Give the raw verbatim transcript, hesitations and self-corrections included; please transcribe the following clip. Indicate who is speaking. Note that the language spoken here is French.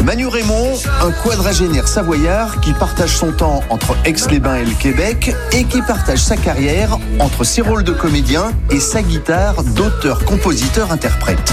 Speaker 1: Manu Raymond, un quadragénaire savoyard qui partage son temps entre Aix-les-Bains et le Québec et qui partage sa carrière entre ses rôles de comédien et sa guitare d'auteur, compositeur, interprète.